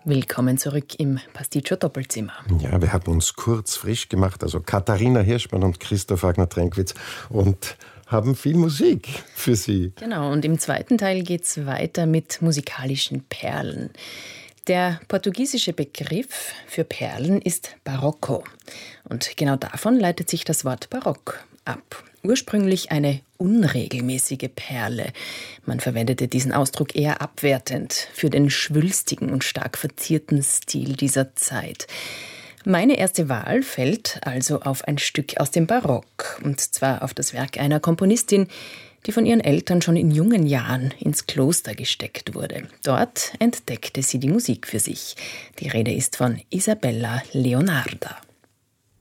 Willkommen zurück im Pasticcio Doppelzimmer. Ja, wir haben uns kurz frisch gemacht, also Katharina Hirschmann und Christoph Wagner-Trenkwitz, und haben viel Musik für Sie. Genau, und im zweiten Teil geht's weiter mit musikalischen Perlen. Der portugiesische Begriff für Perlen ist Barroco. Und genau davon leitet sich das Wort Barock ab. Ursprünglich eine unregelmäßige Perle. Man verwendete diesen Ausdruck eher abwertend für den schwülstigen und stark verzierten Stil dieser Zeit. Meine erste Wahl fällt also auf ein Stück aus dem Barock, und zwar auf das Werk einer Komponistin, die von ihren Eltern schon in jungen Jahren ins Kloster gesteckt wurde. Dort entdeckte sie die Musik für sich. Die Rede ist von Isabella Leonarda.